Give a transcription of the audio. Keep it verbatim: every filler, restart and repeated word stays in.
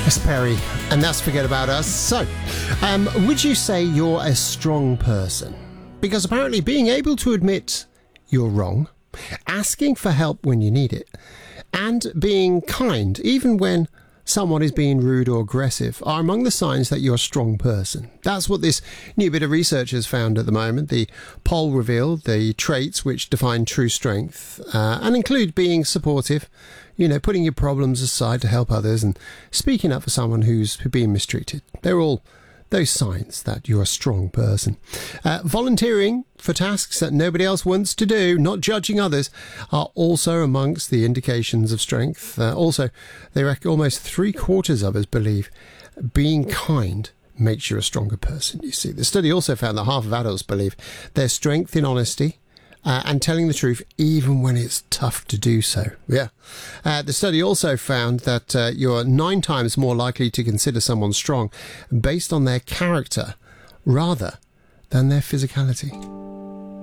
Perry, and that's Forget About Us. So, um, would you say you're a strong person? Because apparently being able to admit you're wrong, asking for help when you need it, and being kind, even when someone is being rude or aggressive, are among the signs that you're a strong person. That's what this new bit of research has found at the moment. The poll revealed the traits which define true strength uh, and include being supportive, you know, putting your problems aside to help others, and speaking up for someone who's being mistreated. They're all those signs that you're a strong person. Uh, volunteering for tasks that nobody else wants to do, not judging others, are also amongst the indications of strength. Uh, also, they reckon almost three quarters of us believe being kind makes you a stronger person. You see, the study also found that half of adults believe there's strength in honesty Uh, and telling the truth even when it's tough to do so. Yeah. Uh, the study also found that uh, you're nine times more likely to consider someone strong based on their character rather than their physicality.